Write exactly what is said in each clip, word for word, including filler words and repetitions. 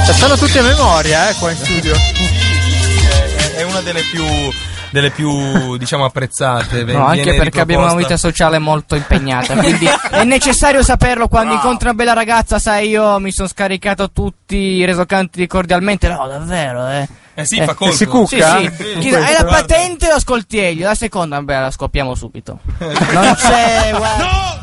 Stanno tutti a memoria, eh, qua in studio. È, è una delle più delle più diciamo apprezzate. No, anche perché riproposta. abbiamo una vita sociale molto impegnata, quindi è necessario saperlo quando Bravo. incontri una bella ragazza. Sai, io mi sono scaricato tutti i resocanti di Cordialmente. No, davvero, eh. Eh sì, Eh, fa colpo. si cucca? Sì, sì. Chi- hai la patente o ascoltiglio? La seconda, beh, la scoppiamo subito. Non c'è, guarda. No!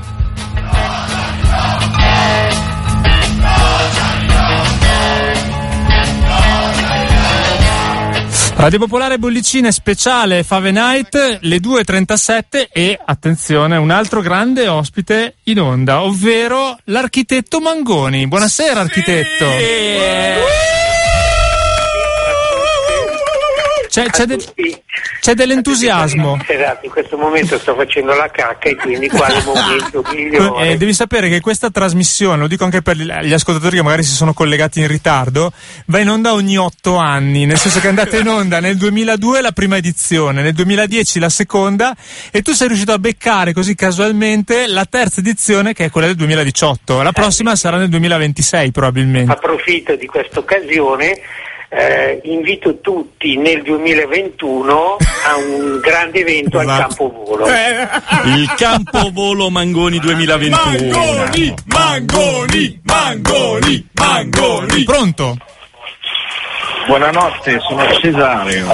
Radio Popolare Bollicine speciale Fave Night, le due e trentasette e, attenzione, un altro grande ospite in onda, ovvero l'architetto Mangoni. Buonasera, architetto. C'è, c'è, de- c'è dell'entusiasmo. Esatto, in questo momento sto facendo la cacca e quindi quale momento migliore. Eh, devi sapere che questa trasmissione, lo dico anche per gli ascoltatori che magari si sono collegati in ritardo, va in onda ogni otto anni, nel senso che è andata in onda nel duemiladue la prima edizione, nel duemiladieci la seconda, e tu sei riuscito a beccare così casualmente la terza edizione, che è quella del duemiladiciotto. La prossima sarà nel duemilaventisei probabilmente. Approfitto di questa occasione. Eh, invito tutti nel duemilaventuno a un grande evento al Esatto. Campovolo. Il Campovolo Mangoni duemilaventuno. Mangoni, Mangoni, Mangoni, Mangoni. Pronto? Buonanotte, sono Cesareo.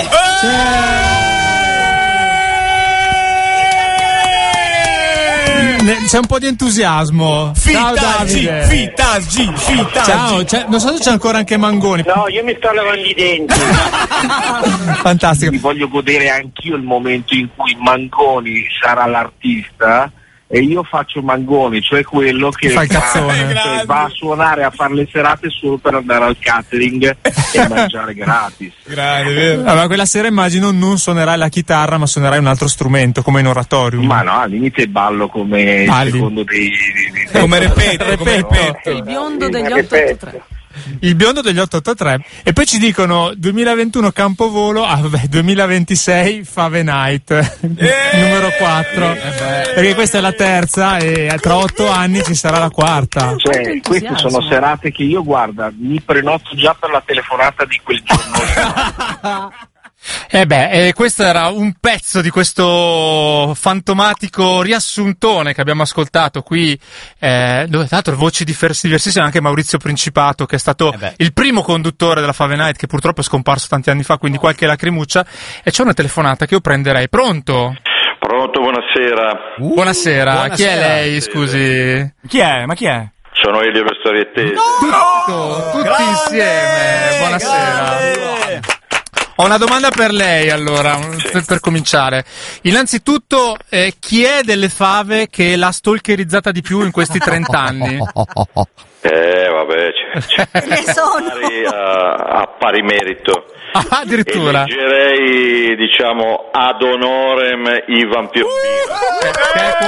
Ne- C'è un po' di entusiasmo. Ciao Fitaggi, Davide. fitaggi, fitaggi. Ciao, c'è- non so se c'è ancora anche Mangoni. No, io mi sto lavando i denti. Fantastico. Mi voglio godere anch'io il momento in cui Mangoni sarà l'artista e io faccio Mangoni, cioè quello che Fa il cazzone. cioè, va a suonare, a fare le serate solo per andare al catering e mangiare gratis. Grande, vero? Allora, quella sera immagino non suonerai la chitarra, ma suonerai un altro strumento, come in oratorium. Ma no, al limite ballo come Balli. il secondo dei, dei, dei Come ripeto, come Ripeto. ripeto. Il biondo degli Ripeto. ottocentoottantatré. Il biondo degli ottocentoottantatré. E poi ci dicono duemilaventuno Campovolo, ah vabbè, duemilaventisei Fave Night, numero quattro. Perché questa è la terza e tra otto anni ci sarà la quarta. Cioè, Quanto queste sono entusiasmo. serate che io, guarda, mi prenoto già per la telefonata di quel giorno. Eh beh, eh, questo era un pezzo di questo fantomatico riassuntone che abbiamo ascoltato qui, eh, dove tra l'altro voci diversi- diversissime, anche Maurizio Principato, che è stato Eh beh. il primo conduttore della Fave Night, che purtroppo è scomparso tanti anni fa, quindi qualche lacrimuccia, e c'è una telefonata che io prenderei. Pronto? Pronto, buonasera. Buonasera. buonasera. Chi è lei, scusi? Chi è? Ma chi è? Sono Elio le storie tese. Tutto, tutti Grande! insieme. Buonasera. Grande! Ho una domanda per lei, allora, per, per cominciare. Innanzitutto, eh, chi è delle fave che l'ha stalkerizzata di più in questi trent'anni? Eh, vabbè, c'è, c'è Ne sono. pari a, a pari merito. Ah, addirittura. Eleggerei, diciamo, ad honorem Ivan Piombino. Che è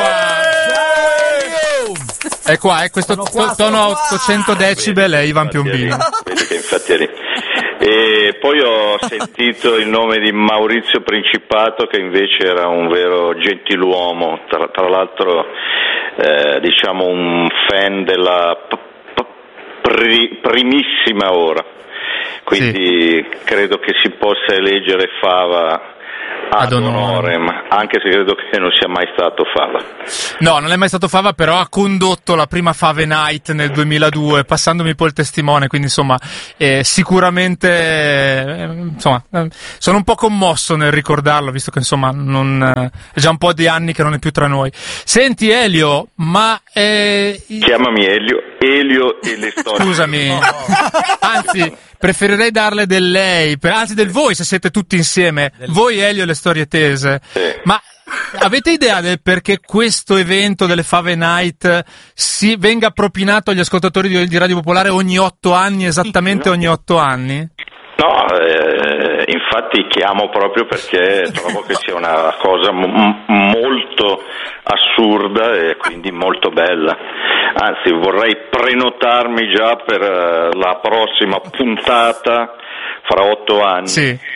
qua. È qua, è questo to- tono a ottocento decibel è Ivan Piombino. Vedi che infatti eri. E poi ho sentito il nome di Maurizio Principato, che invece era un vero gentiluomo, tra, tra l'altro eh, diciamo un fan della p- p- pri- primissima ora, quindi credo che si possa eleggere Fava ad Ad honorem. honorem, anche se credo che non sia mai stato Fava. No, non è mai stato Fava, però ha condotto la prima Fave Night nel duemiladue, passandomi poi il testimone, quindi insomma, eh, sicuramente, eh, insomma, eh, sono un po' commosso nel ricordarlo, visto che insomma, non, eh, è già un po' di anni che non è più tra noi. Senti Elio, ma... Eh, i- Chiamami Elio, Elio e le storie. Scusami, anzi, preferirei darle del lei, per, anzi del voi se siete tutti insieme, voi Elio e le storie tese. Sì. Ma avete idea del perché questo evento delle Fave Night si venga propinato agli ascoltatori di, di Radio Popolare ogni otto anni, esattamente ogni otto anni? No, eh, infatti chiamo proprio perché trovo che sia una cosa m- molto assurda e quindi molto bella. Anzi, vorrei prenotarmi già per uh, la prossima puntata fra otto anni. Sì.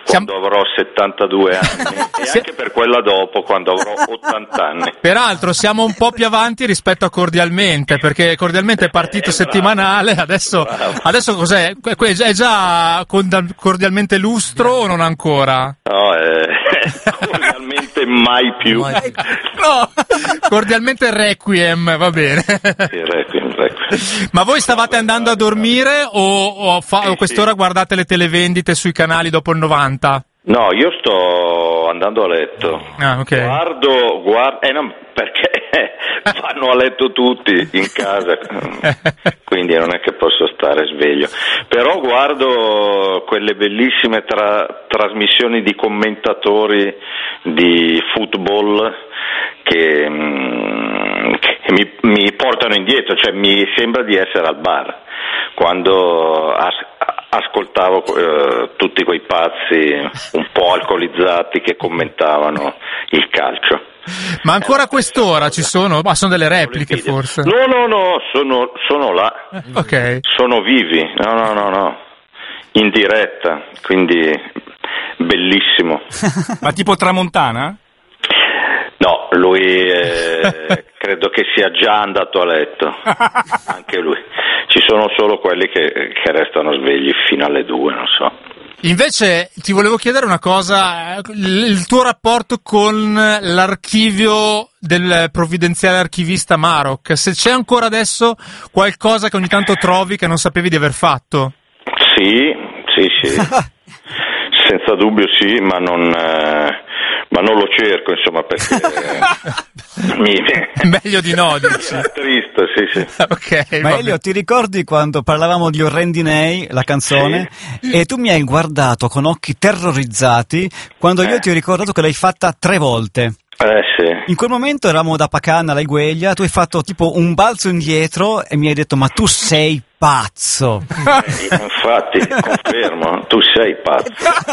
quando avrò settantadue anni e anche per quella dopo quando avrò ottanta anni. Peraltro siamo un po' più avanti rispetto a Cordialmente, perché Cordialmente è partito Eh, settimanale, adesso, Bravo. adesso cos'è? Que- que- È già con- Cordialmente lustro o non ancora? No, eh, cordialmente mai più. No, Cordialmente Requiem, va bene. Sì, requiem, requiem. Ma voi stavate andando a dormire o, o fa- Sì, o quest'ora sì. guardate le televendite sui canali dopo il novanta? No, io sto andando a letto. Ah, ok. Guardo, guardo, eh, no, perché vanno a letto tutti in casa, quindi non è che posso stare sveglio. Però guardo quelle bellissime tra- trasmissioni di commentatori di football che, mm, che mi, mi portano indietro, cioè mi sembra di essere al bar quando as- ascoltavo eh, tutti quei pazzi un po' alcolizzati che commentavano il calcio. Ma ancora a quest'ora ci sono? Ma sono delle repliche forse? No, no, no, sono, sono là, Ok. sono vivi, no, no, no, no, in diretta, quindi bellissimo. Ma tipo Tramontana? No, lui eh, credo che sia già andato a letto, anche lui. Ci sono solo quelli che, che restano svegli fino alle due, non so. Invece ti volevo chiedere una cosa, il il tuo rapporto con l'archivio del provvidenziale archivista Maroc, se c'è ancora adesso qualcosa che ogni tanto trovi che non sapevi di aver fatto. Sì, sì, sì, senza dubbio sì, ma non, eh, ma non lo cerco, insomma, perché eh, mi, Meglio di no, dici. è triste, sì, sì. Ok, Ma va Elio, ti ricordi quando parlavamo di Orrendi Nei, la canzone? E tu mi hai guardato con occhi terrorizzati quando io Eh. ti ho ricordato che l'hai fatta tre volte. Eh sì. In quel momento eravamo da Pacana alla Igueglia, tu hai fatto tipo un balzo indietro e mi hai detto ma tu sei pazzo. Eh, infatti, confermo, tu sei pazzo.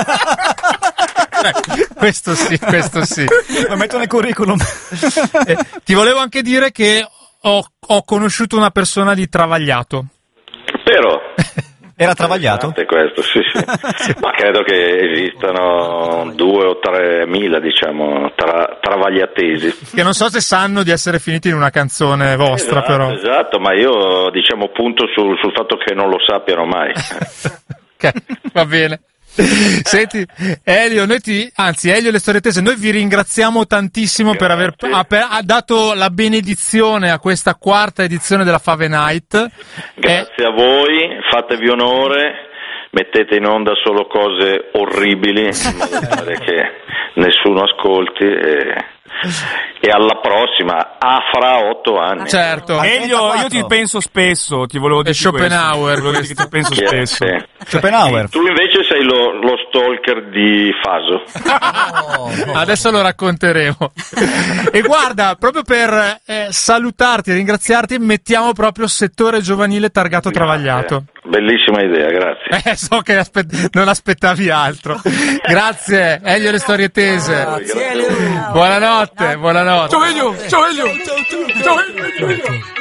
bene. Questo sì, questo sì. Lo metto nel curriculum. Eh, ti volevo anche dire che ho, ho conosciuto una persona di Travagliato. Però Era travagliato? interessante questo, sì, sì. Ma credo che esistano due o tre mila, diciamo, tra, travagliatesi. Che non so se sanno di essere finiti in una canzone vostra, Esatto, però. esatto, ma io diciamo punto sul, sul fatto che non lo sappiano mai. Ok, va bene. Senti, Elio, noi ti, anzi, Elio e le storie tese, noi vi ringraziamo tantissimo per aver Grazie. ha, per- ha dato la benedizione a questa quarta edizione della Fave Night. Grazie a voi, fatevi onore, mettete in onda solo cose orribili in modo tale che nessuno ascolti e, e alla prossima, a fra otto anni. Certo. Elio, io ti penso spesso, ti volevo dire Schopenhauer, Volevo dire che ti penso Chi è? spesso. Sì. Schopenhauer. Tu invece sei lo, lo stalker di Faso. Adesso lo racconteremo. E guarda, proprio per eh, salutarti e ringraziarti, mettiamo proprio settore giovanile targato Travagliato. Bellissima idea, grazie. Eh, so che aspe- non aspettavi altro. Grazie, Elio e le storie tese. Grazie a voi. Buonanotte, buonanotte. Ciao Elio, ciao Elio, ciao Elio.